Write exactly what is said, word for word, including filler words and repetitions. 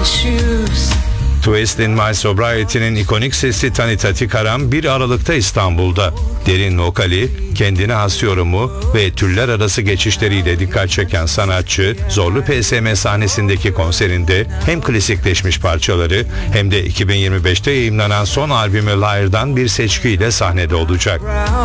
Twist in My Sobriety'nin ikonik sesi Tanita Tikaram bir Aralık'ta İstanbul'da. Derin vokali, kendine has yorumu ve türler arası geçişleriyle dikkat çeken sanatçı, Zorlu P S M sahnesindeki konserinde hem klasikleşmiş parçaları hem de iki bin yirmi beşte yayımlanan son albümü Liar'dan bir seçkiyle sahnede olacak.